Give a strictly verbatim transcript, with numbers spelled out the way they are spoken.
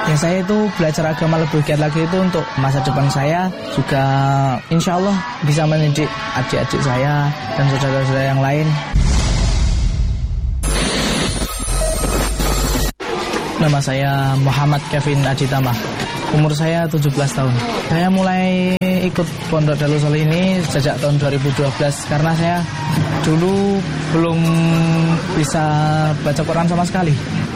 Ya, saya itu belajar agama lebih giat lagi itu untuk masa depan saya, juga insya Allah bisa mendidik adik-adik saya dan saudara-saudara yang lain. Nama saya Muhammad Kevin Ajitama. Umur saya tujuh belas tahun. Saya mulai ikut Pondok Darul Solih ini sejak tahun dua ribu dua belas karena saya dulu belum bisa baca Quran sama sekali.